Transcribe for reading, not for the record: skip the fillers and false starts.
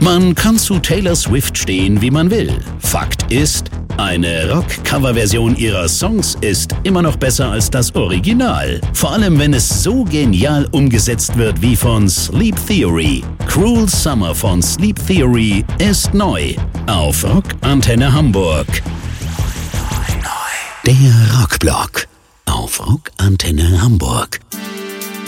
Man kann zu Taylor Swift stehen, wie man will. Fakt ist, eine Rock-Cover-Version ihrer Songs ist immer noch besser als das Original. Vor allem, wenn es so genial umgesetzt wird wie von Sleep Theory. Cruel Summer von Sleep Theory ist neu auf Rock Antenne Hamburg. Der Rockblock auf Rock Antenne Hamburg.